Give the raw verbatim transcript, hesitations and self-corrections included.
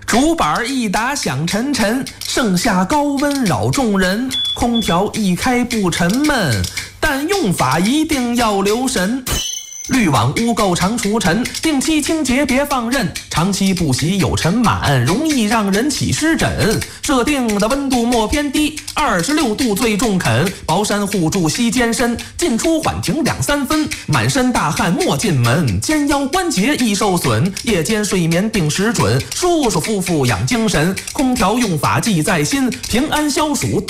竹板一打响沉沉，盛夏高温扰众人。空调一开不沉闷，但用法一定要留神。滤网污垢常除尘，定期清洁别放任，长期不洗有尘螨，容易让人起湿疹。设定的温度莫偏低，二十六度最中肯，薄衫护住膝肩身，进出缓停两三分，满身大汗莫进门，肩腰关节易受损，夜间睡眠定时准，舒舒服服养精神。空调用法记在心，平安消暑。